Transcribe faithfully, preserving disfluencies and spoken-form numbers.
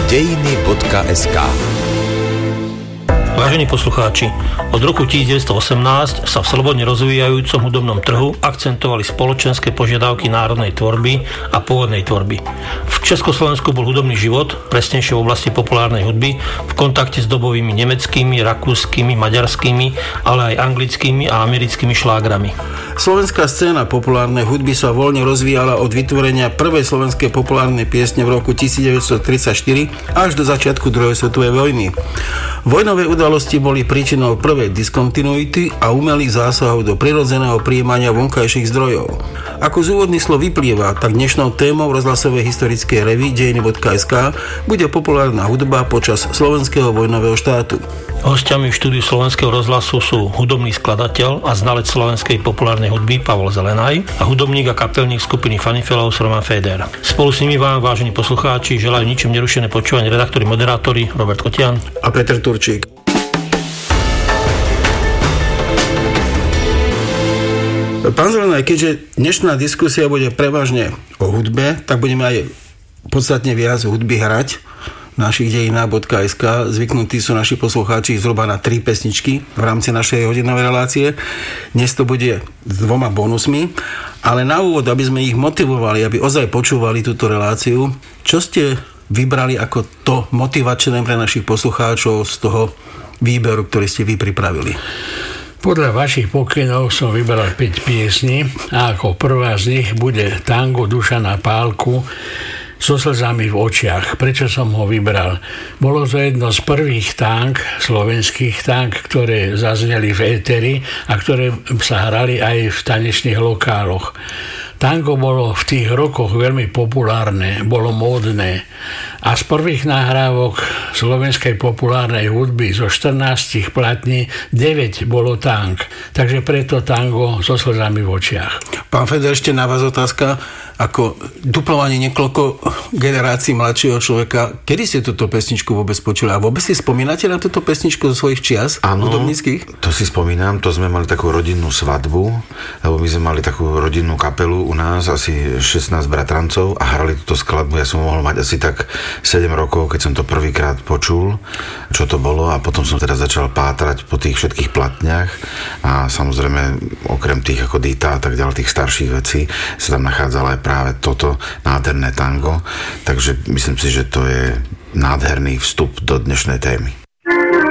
dejiny bodka es ká. Vážení poslucháči, od roku devätnásťstoosemnásť sa v slobodne rozvíjajúcom hudobnom trhu akcentovali spoločenské požiadavky národnej tvorby a pôvodnej tvorby. V Československu bol hudobný život, presnejšie v oblasti populárnej hudby, v kontakte s dobovými nemeckými, rakúskymi, maďarskými, ale aj anglickými a americkými šlágrami. Slovenská scéna populárnej hudby sa voľne rozvíjala od vytvorenia prvej slovenskej populárnej piesne v roku devätnásťtridsaťštyri až do začiatku druhej svetovej vojny. Vojnové udalosti boli príčinou prvej diskontinuity a umelých zásahov do prirodzeného prijímania vonkajších zdrojov. Ako z úvodných slov vyplýva, tak dnešnou témou rozhlasovej historickej revue dejiny bodka es ká bude populárna hudba počas slovenského vojnového štátu. Hostiami v štúdiu Slovenského rozhlasu sú hudobný skladateľ a znalec slovenskej populárnej hudby Pavol Zelenaj a hudobník a kapelník skupiny Funny Fellows Roman Feder. Spolu s nimi vám, vážení poslucháči, želajú ničím nerušené počúvanie redaktori, moderátori Robert Kotian a Peter Turčík. Pán Zelenaj, keďže dnešná diskusia bude prevažne o hudbe, tak budeme aj podstatne viac hudby hrať v našich dejinách bodka es ká. Zvyknutí sú naši poslucháči zhruba na tri pesničky v rámci našej hodinovej relácie. Dnes to bude s dvoma bonusmi, ale na úvod, aby sme ich motivovali, aby ozaj počúvali túto reláciu, čo ste vybrali ako to motivačné pre našich poslucháčov z toho výberu, ktorý ste vy pripravili? Podľa vašich pokynov som vybral päť piesní a ako prvá z nich bude tango Dušana Pálku So slzami v očiach. Prečo som ho vybral? Bolo to jedno z prvých tank, slovenských tank, ktoré zazneli v éteri a ktoré sa hrali aj v tanečných lokáloch. Tango bolo v tých rokoch veľmi populárne, bolo módne a z prvých nahrávok slovenskej populárnej hudby zo štrnástich platní deväť bolo tank. Takže preto tango So slzami v očiach. Pán Feder, ešte na vás otázka. Ako duplovanie niekoľko generácií mladšieho človeka, kedy ste túto pesničku vôbec počuli? A vôbec si spomínate na túto pesničku zo svojich čias hudobníckych? To si spomínam, to sme mali takú rodinnú svadbu, lebo my sme mali takú rodinnú kapelu u nás, asi šestnásť bratrancov a hrali túto skladbu. Ja som mohol mať asi tak sedem rokov, keď som to prvýkrát počul, čo to bolo, a potom som teda začal pátrať po tých všetkých platniach a samozrejme okrem tých ako Dita a tak ďalej, tých starších vecí sa tam nachádzala aj práve toto nádherné tango, takže myslím si, že to je nádherný vstup do dnešnej témy.